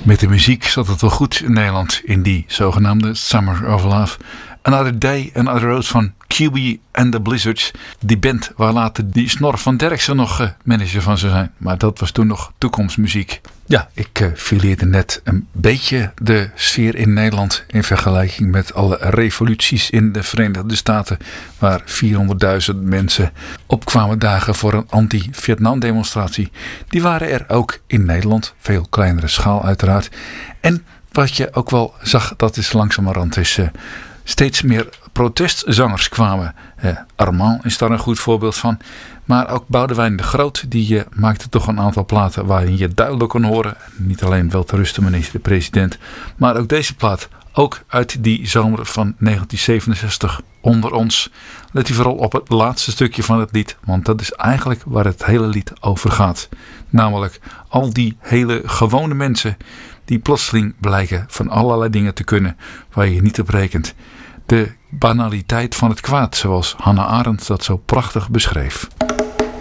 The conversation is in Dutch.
Met de muziek zat het wel goed in Nederland in die zogenaamde Summer of Love. Another Day, Another Road van QB and the Blizzards. Die band waar later die Snor van Derksen nog manager van zou zijn. Maar dat was toen nog toekomstmuziek. Ja, ik fileerde net een beetje de sfeer in Nederland in vergelijking met alle revoluties in de Verenigde Staten. Waar 400.000 mensen opkwamen dagen voor een anti-Vietnam demonstratie. Die waren er ook in Nederland. Veel kleinere schaal uiteraard. En wat je ook wel zag, dat is langzamerhand steeds meer protestzangers kwamen. Armand is daar een goed voorbeeld van. Maar ook Boudewijn de Groot, die maakte toch een aantal platen waarin je duidelijk kon horen. Niet alleen wel te rusten minister de president. Maar ook deze plaat, ook uit die zomer van 1967 onder ons. Let u vooral op het laatste stukje van het lied. Want dat is eigenlijk waar het hele lied over gaat. Namelijk al die hele gewone mensen die plotseling blijken van allerlei dingen te kunnen waar je niet op rekent. De banaliteit van het kwaad, zoals Hannah Arendt dat zo prachtig beschreef.